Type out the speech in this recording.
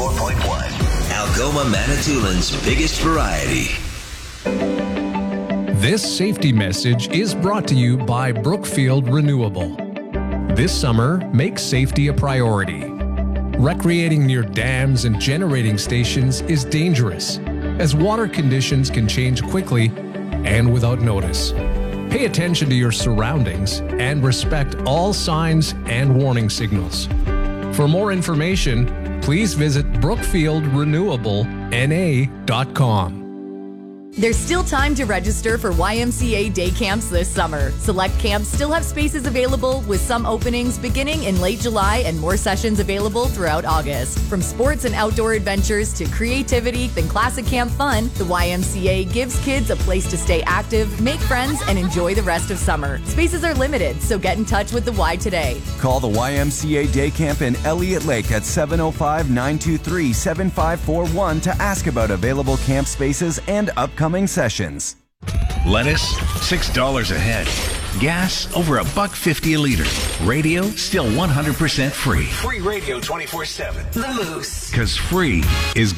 94.1. Algoma Manitoulин's biggest variety. This safety message is brought to you by Brookfield Renewable. This summer, make safety a priority. Recreating near dams and generating stations is dangerous, as water conditions can change quickly and without notice. Pay attention to your surroundings and respect all signs and warning signals. For more information, please visit brookfieldrenewableNA.com. There's still time to register for YMCA day camps this summer. Select camps still have spaces available, with some openings beginning in late July and more sessions available throughout August. From sports and outdoor adventures to creativity and classic camp fun, the YMCA gives kids a place to stay active, make friends, and enjoy the rest of summer. Spaces are limited, so get in touch with the Y today. Call the YMCA Day Camp in Elliott Lake at 705-923-7541 to ask about available camp spaces and upcoming sessions. Lettuce, $6 a head. Gas, over $1.50 a liter. Radio, still 100% free. Free radio 24/7. The Moose. Because free is